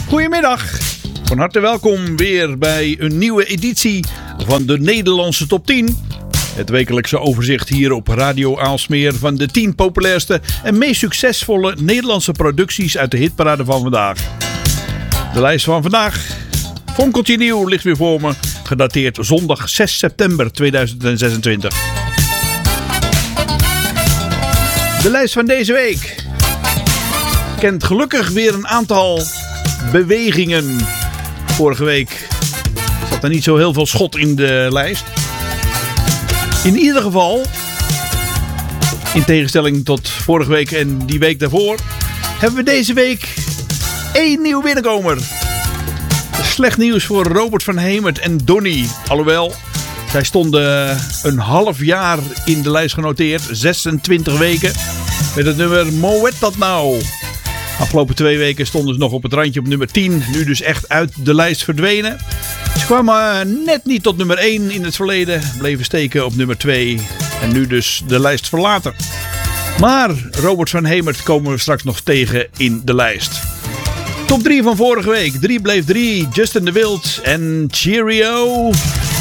Goedemiddag, van harte welkom weer bij een nieuwe editie van de Nederlandse Top 10. Het wekelijkse overzicht hier op Radio Aalsmeer van de 10 populairste en meest succesvolle Nederlandse producties uit de hitparade van vandaag. De lijst van vandaag, fonkeltje nieuw, ligt weer voor me, gedateerd zondag 6 september 2026. De lijst van deze week kent gelukkig weer een aantal bewegingen. Vorige week zat er niet zo heel veel schot in de lijst. In ieder geval, in tegenstelling tot vorige week en die week daarvoor, hebben we deze week 1 nieuw binnenkomer. Slecht nieuws voor Robert van Hemert en Donny. Alhoewel, zij stonden een half jaar in de lijst genoteerd. 26 weken met het nummer Moet dat nou? Afgelopen 2 weken stonden ze nog op het randje op nummer 10. Nu dus echt uit de lijst verdwenen. Ze kwamen net niet tot nummer 1 in het verleden. Bleven steken op nummer 2. En nu dus de lijst verlaten. Maar Robert van Hemert komen we straks nog tegen in de lijst. Top 3 van vorige week. 3 bleef 3. Justin de Wild en Cheerio.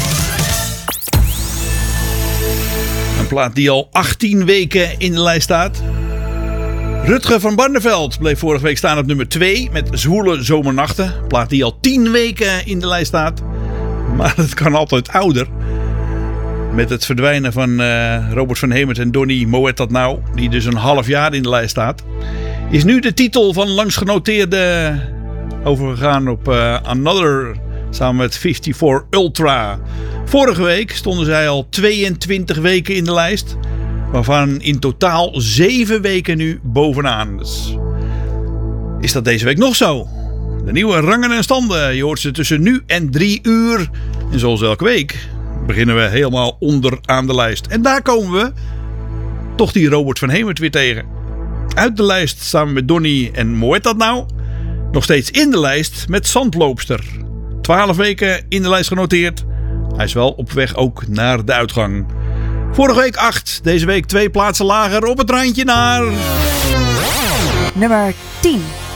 Een plaat die al 18 weken in de lijst staat. Rutger van Barneveld bleef vorige week staan op nummer 2 met Zwoele Zomernachten. Een plaat die al 10 weken in de lijst staat. Maar het kan altijd ouder. Met het verdwijnen van Robert van Hemert en Donny Moet dat nou, die dus een half jaar in de lijst staat, is nu de titel van langsgenoteerde overgegaan op Another samen met 54 Ultra. Vorige week stonden zij al 22 weken in de lijst, waarvan in totaal 7 weken nu bovenaan. Dus is dat deze week nog zo? De nieuwe rangen en standen, je hoort ze tussen nu en 3 uur. En zoals elke week beginnen we helemaal onderaan de lijst. En daar komen we toch die Robert van Hemert weer tegen. Uit de lijst samen met Donny en Moet dat nou? Nog steeds in de lijst met Zandloopster. 12 weken in de lijst genoteerd. Hij is wel op weg ook naar de uitgang. Vorige week 8, deze week 2 plaatsen lager op het randje naar nummer 10.